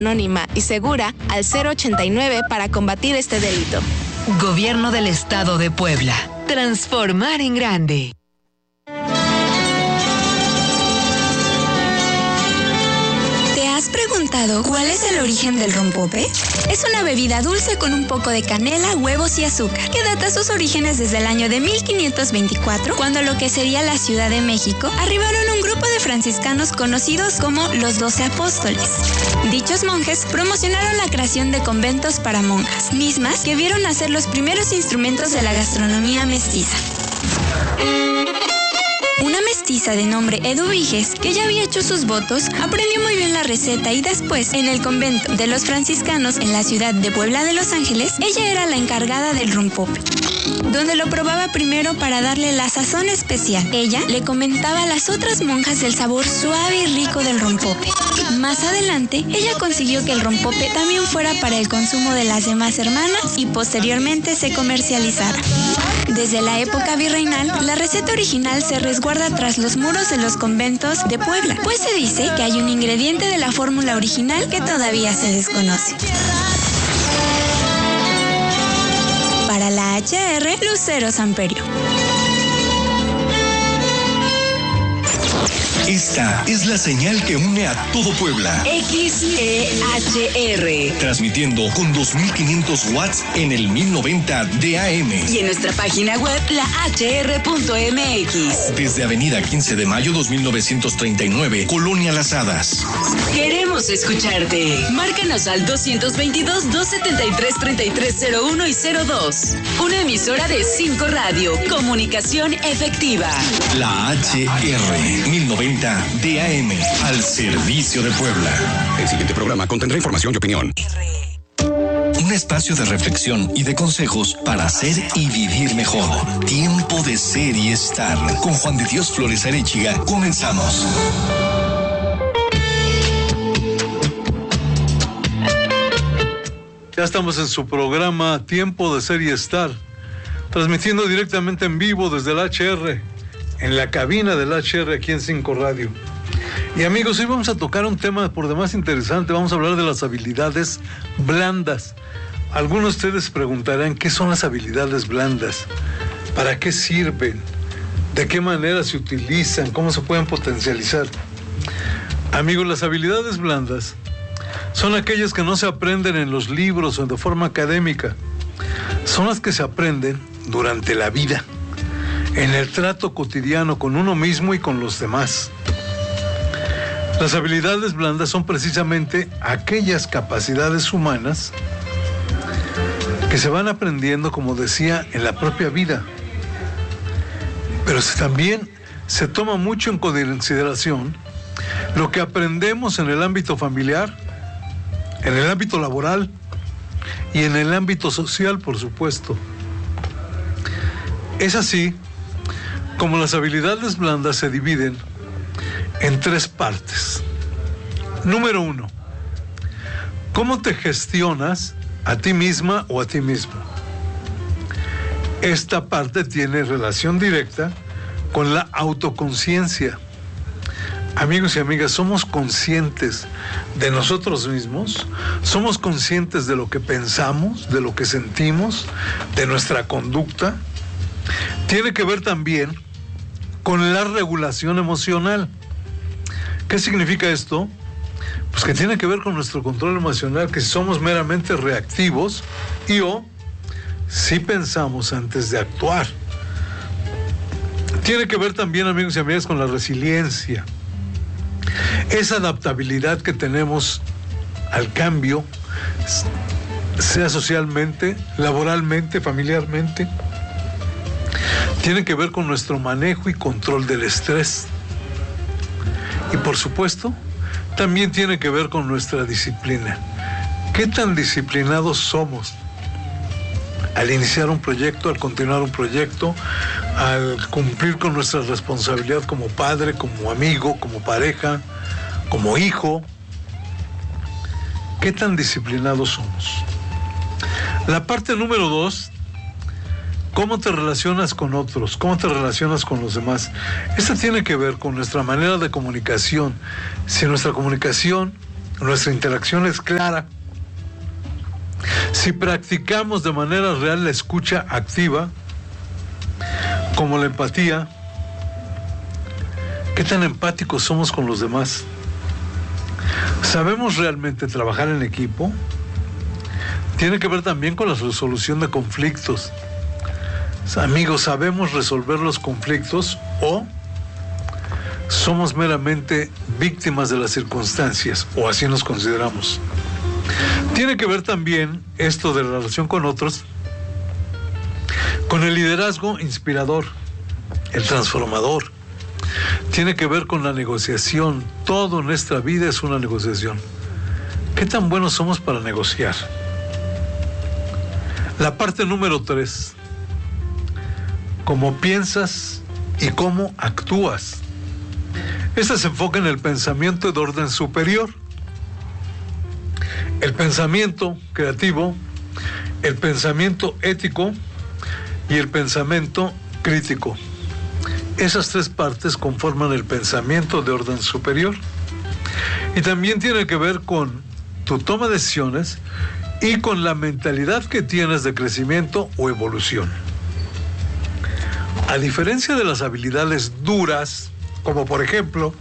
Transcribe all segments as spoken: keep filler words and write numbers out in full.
anónima y segura al cero ochenta y nueve para combatir este delito. Gobierno del Estado de Puebla. Transformar en grande. ¿Has preguntado cuál es el origen del rompope? Es una bebida dulce con un poco de canela, huevos y azúcar, que data sus orígenes desde el año de mil quinientos veinticuatro, cuando lo que sería la Ciudad de México arribaron un grupo de franciscanos conocidos como los Doce Apóstoles. Dichos monjes promocionaron la creación de conventos para monjas, mismas que vieron nacer los primeros instrumentos de la gastronomía mestiza. Una mestiza de nombre Eduviges, que ya había hecho sus votos, aprendió muy bien la receta y después, en el convento de los franciscanos en la ciudad de Puebla de Los Ángeles, ella era la encargada del rompope, donde lo probaba primero para darle la sazón especial. Ella le comentaba a las otras monjas del sabor suave y rico del rompope. Más adelante, ella consiguió que el rompope también fuera para el consumo de las demás hermanas y posteriormente se comercializara. Desde la época virreinal, la receta original se resguarda tras los muros de los conventos de Puebla, pues se dice que hay un ingrediente de la fórmula original que todavía se desconoce. Para la H R, Lucero Samperio. Esta es la señal que une a todo Puebla. X E H R. Transmitiendo con dos mil quinientos watts en el mil noventa de A M. Y en nuestra página web, la H R punto M X. Desde Avenida quince de mayo dos mil novecientos treinta y nueve, Colonia Las Hadas. Queremos escucharte. Márcanos al dos veintidós, dos setenta y tres, treinta y tres cero uno y cero dos. Una emisora de cinco Radio. Comunicación efectiva. La H R mil noventa de A M, al servicio de Puebla. El siguiente programa contendrá información y opinión. Un espacio de reflexión y de consejos para ser y vivir mejor. Tiempo de ser y estar. Con Juan de Dios Flores Arechiga, comenzamos. Ya estamos en su programa Tiempo de Ser y Estar, transmitiendo directamente en vivo desde el H R, en la cabina del H R aquí en cinco Radio. Y amigos, hoy vamos a tocar un tema por demás interesante. Vamos a hablar de las habilidades blandas. Algunos de ustedes preguntarán, ¿qué son las habilidades blandas? ¿Para qué sirven? ¿De qué manera se utilizan? ¿Cómo se pueden potencializar? Amigos, las habilidades blandas son aquellas que no se aprenden en los libros o de forma académica. Son las que se aprenden durante la vida, en el trato cotidiano con uno mismo y con los demás. Las habilidades blandas son precisamente aquellas capacidades humanas que se van aprendiendo, como decía, en la propia vida. Pero también se toma mucho en consideración lo que aprendemos en el ámbito familiar, en el ámbito laboral y en el ámbito social, por supuesto. Es así como las habilidades blandas se dividen en tres partes. Número uno, ¿cómo te gestionas a ti misma o a ti mismo? Esta parte tiene relación directa con la autoconciencia. Amigos y amigas, ¿somos conscientes de nosotros mismos? ¿Somos conscientes de lo que pensamos, de lo que sentimos, de nuestra conducta? Tiene que ver también con la regulación emocional. ¿Qué significa esto? Pues que tiene que ver con nuestro control emocional, que si somos meramente reactivos y o si pensamos antes de actuar. Tiene que ver también, amigos y amigas, con la resiliencia. Esa adaptabilidad que tenemos al cambio, sea socialmente, laboralmente, familiarmente. Tiene que ver con nuestro manejo y control del estrés. Y por supuesto, también tiene que ver con nuestra disciplina. ¿Qué tan disciplinados somos al iniciar un proyecto, al continuar un proyecto, al cumplir con nuestra responsabilidad como padre, como amigo, como pareja, como hijo? ¿Qué tan disciplinados somos? La parte número dos, ¿cómo te relacionas con otros? ¿Cómo te relacionas con los demás? Esta tiene que ver con nuestra manera de comunicación. Si nuestra comunicación nuestra interacción es clara, si practicamos de manera real la escucha activa, como la empatía, ¿qué tan empáticos somos con los demás? ¿Sabemos realmente trabajar en equipo? Tiene que ver también con la resolución de conflictos. Amigos, ¿sabemos resolver los conflictos o somos meramente víctimas de las circunstancias, o así nos consideramos? Tiene que ver también esto de la relación con otros con el liderazgo inspirador, el transformador. Tiene que ver con la negociación. Todo en nuestra vida es una negociación. ¿Qué tan buenos somos para negociar? La parte número tres, cómo piensas y cómo actúas. Esta se enfoca en el pensamiento de orden superior, el pensamiento creativo, el pensamiento ético y el pensamiento crítico. Esas tres partes conforman el pensamiento de orden superior y también tiene que ver con tu toma de decisiones y con la mentalidad que tienes de crecimiento o evolución. A diferencia de las habilidades duras, como por ejemplo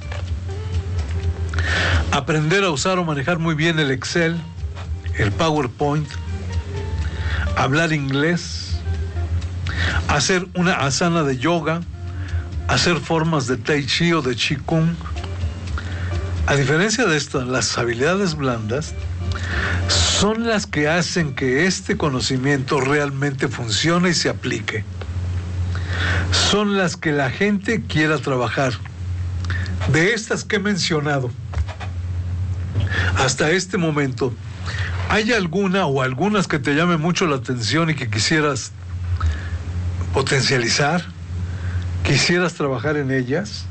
aprender a usar o manejar muy bien el Excel, el PowerPoint, hablar inglés, hacer una asana de yoga, hacer formas de Tai Chi o de Qigong. A diferencia de esto, las habilidades blandas son las que hacen que este conocimiento realmente funcione y se aplique. Son las que la gente quiera trabajar. De estas que he mencionado hasta este momento, ¿hay alguna o algunas que te llame mucho la atención y que quisieras potencializar? ¿Quisieras trabajar en ellas?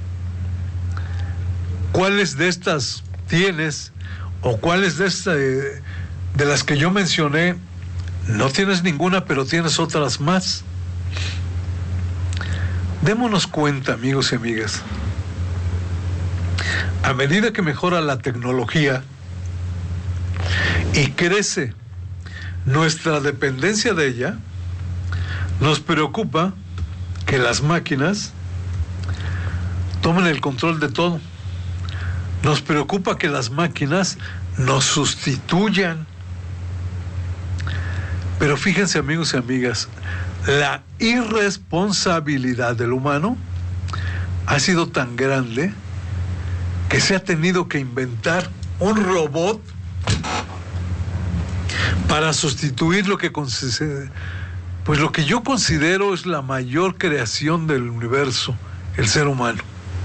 ¿Cuáles de estas tienes o cuáles de estas de, de las que yo mencioné no tienes ninguna, pero tienes otras más? Démonos cuenta, amigos y amigas, a medida que mejora la tecnología y crece nuestra dependencia de ella, nos preocupa que las máquinas tomen el control de todo. Nos preocupa que las máquinas nos sustituyan. Pero fíjense, amigos y amigas, la irresponsabilidad del humano ha sido tan grande que se ha tenido que inventar un robot para sustituir lo que pues lo que yo considero es la mayor creación del universo, el ser humano.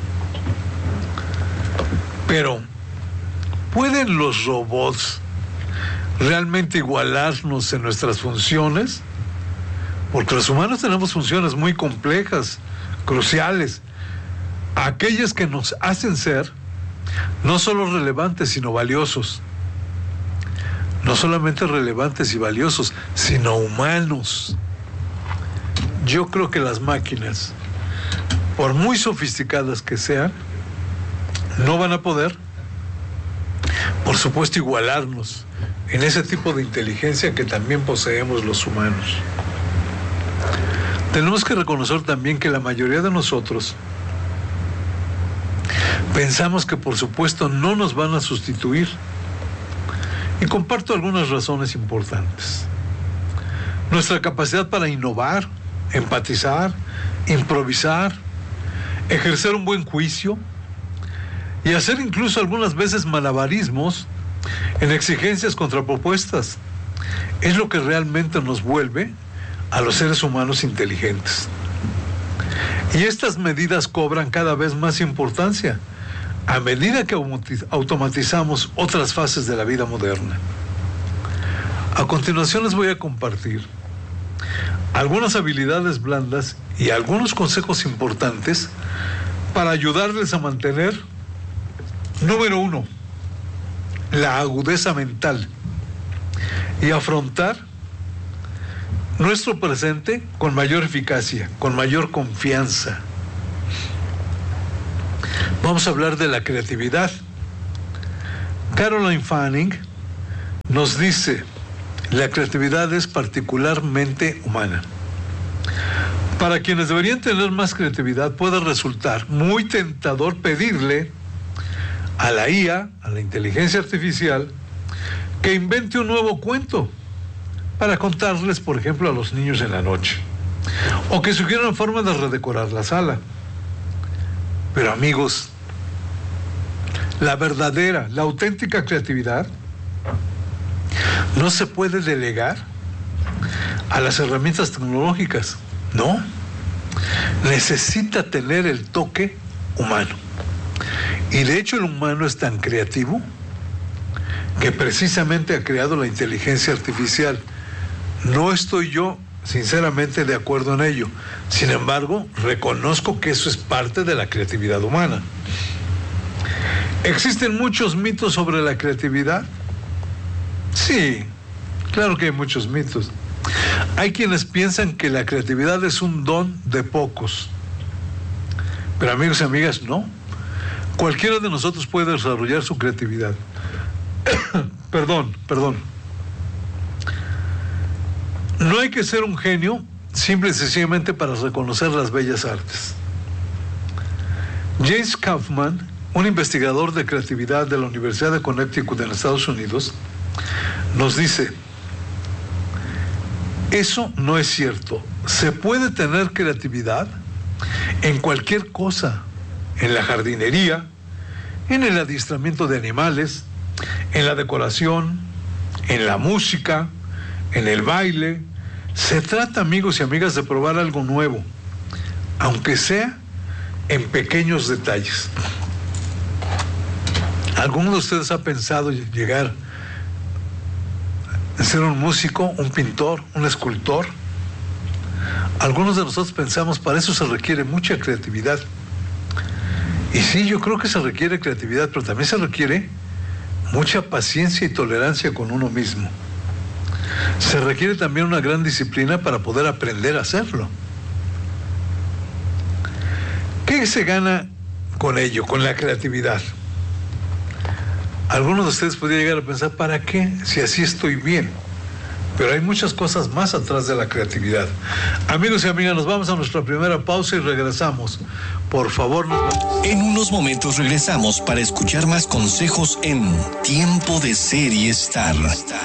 Pero ¿pueden los robots realmente igualarnos en nuestras funciones? Porque los humanos tenemos funciones muy complejas, cruciales, aquellas que nos hacen ser no solo relevantes, sino valiosos. No solamente relevantes y valiosos, sino humanos. Yo creo que las máquinas, por muy sofisticadas que sean, no van a poder, por supuesto, igualarnos en ese tipo de inteligencia que también poseemos los humanos. Tenemos que reconocer también que la mayoría de nosotros pensamos que, por supuesto, no nos van a sustituir. Y comparto algunas razones importantes. Nuestra capacidad para innovar, empatizar, improvisar, ejercer un buen juicio y hacer incluso algunas veces malabarismos en exigencias contrapropuestas es lo que realmente nos vuelve a los seres humanos inteligentes. Y estas medidas cobran cada vez más importancia a medida que automatizamos otras fases de la vida moderna. A continuación les voy a compartir algunas habilidades blandas y algunos consejos importantes para ayudarles a mantener, número uno, la agudeza mental y afrontar nuestro presente con mayor eficacia, con mayor confianza. Vamos a hablar de la creatividad, Caroline Fanning nos dice: la creatividad es particularmente humana. Para quienes deberían tener más creatividad, puede resultar muy tentador pedirle a la I A, a la inteligencia artificial, que invente un nuevo cuento para contarles, por ejemplo, a los niños en la noche, o que sugiera una forma de redecorar la sala. Pero amigos, la verdadera, la auténtica creatividad no se puede delegar a las herramientas tecnológicas, no. Necesita tener el toque humano. Y de hecho el humano es tan creativo que precisamente ha creado la inteligencia artificial. No estoy yo, sinceramente, de acuerdo en ello. Sin embargo, reconozco que eso es parte de la creatividad humana. ¿Existen muchos mitos sobre la creatividad? Sí, claro que hay muchos mitos. Hay quienes piensan que la creatividad es un don de pocos. Pero amigos y amigas, no. Cualquiera de nosotros puede desarrollar su creatividad. perdón, perdón. No hay que ser un genio simple y sencillamente para reconocer las bellas artes. James Kaufman, un investigador de creatividad de la Universidad de Connecticut en Estados Unidos, nos dice: eso no es cierto. Se puede tener creatividad en cualquier cosa, en la jardinería, en el adiestramiento de animales, en la decoración, en la música, en el baile. Se trata, amigos y amigas, de probar algo nuevo, aunque sea en pequeños detalles. ¿Alguno de ustedes ha pensado llegar a ser un músico, un pintor, un escultor? Algunos de nosotros pensamos, para eso se requiere mucha creatividad. Y sí, yo creo que se requiere creatividad, pero también se requiere mucha paciencia y tolerancia con uno mismo. Se requiere también una gran disciplina para poder aprender a hacerlo. ¿Qué se gana con ello, con la creatividad? Algunos de ustedes podrían llegar a pensar, ¿para qué? Si así estoy bien. Pero hay muchas cosas más atrás de la creatividad. Amigos y amigas, nos vamos a nuestra primera pausa y regresamos. Por favor, nos vamos. En unos momentos regresamos para escuchar más consejos en Tiempo de Ser y Estar.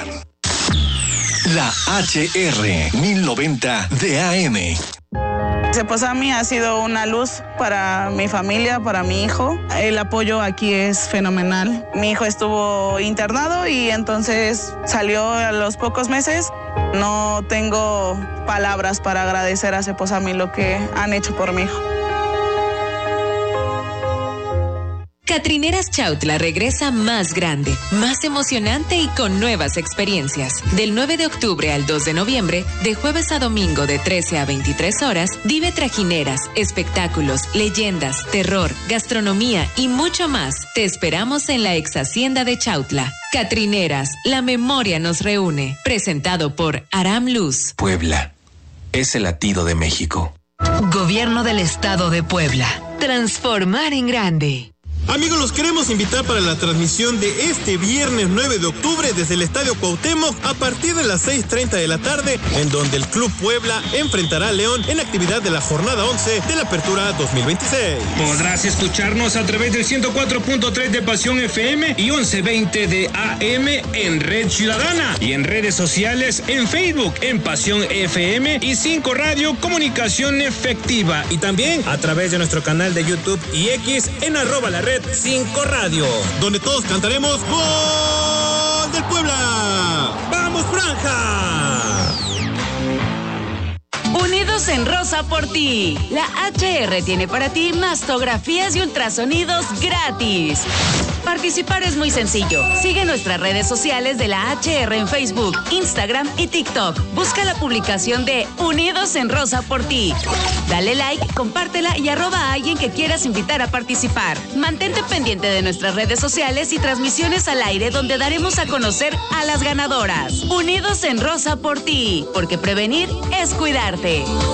La H R mil noventa de A M. Cepozami ha sido una luz para mi familia, para mi hijo. El apoyo aquí es fenomenal. Mi hijo estuvo internado y entonces salió a los pocos meses. No tengo palabras para agradecer a Cepozami lo que han hecho por mi hijo. Catrineras Chautla regresa más grande, más emocionante y con nuevas experiencias. Del nueve de octubre al dos de noviembre, de jueves a domingo de trece a veintitrés horas, vive trajineras, espectáculos, leyendas, terror, gastronomía y mucho más. Te esperamos en la ex hacienda de Chautla. Catrineras, la memoria nos reúne. Presentado por Aram Luz. Puebla es el latido de México. Gobierno del Estado de Puebla. Transformar en grande. Amigos, los queremos invitar para la transmisión de este viernes nueve de octubre desde el Estadio Cuauhtémoc a partir de las seis treinta de la tarde, en donde el Club Puebla enfrentará a León en la actividad de la jornada once de la Apertura dos mil veintiséis. Podrás escucharnos a través del ciento cuatro punto tres de Pasión F M y once veinte de A M en Red Ciudadana y en redes sociales en Facebook en Pasión F M y cinco Radio Comunicación Efectiva, y también a través de nuestro canal de YouTube y X en arroba la red cinco Radio, donde todos cantaremos ¡Gol del Puebla! ¡Vamos, Franja! Unidos en Rosa por ti. La H R tiene para ti mastografías y ultrasonidos gratis. Participar es muy sencillo. Sigue nuestras redes sociales de la H R en Facebook, Instagram y TikTok. Busca la publicación de Unidos en Rosa por ti. Dale like, compártela y arroba a alguien que quieras invitar a participar. Mantente pendiente de nuestras redes sociales y transmisiones al aire, donde daremos a conocer a las ganadoras. Unidos en Rosa por ti, porque prevenir es cuidarte.